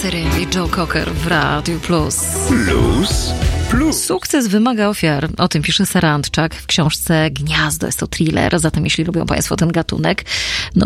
Sery i Joe Cocker w Radiu Plus. Plus. Sukces wymaga ofiar. O tym pisze Sara Antczak w książce Gniazdo. Jest to thriller, zatem jeśli lubią Państwo ten gatunek, no